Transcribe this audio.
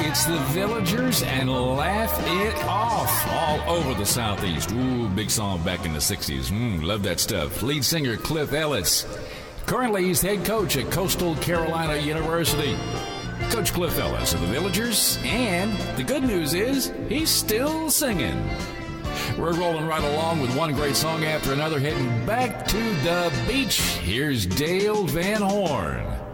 It's the Villagers and Laugh It Off all over the Southeast. Ooh, big song back in the 60s. Love that stuff. Lead singer Cliff Ellis. Currently, he's head coach at Coastal Carolina University. Coach Cliff Ellis of the Villagers. And the good news is he's still singing. We're rolling right along with one great song after another, heading back to the beach. Here's Dale Van Horn.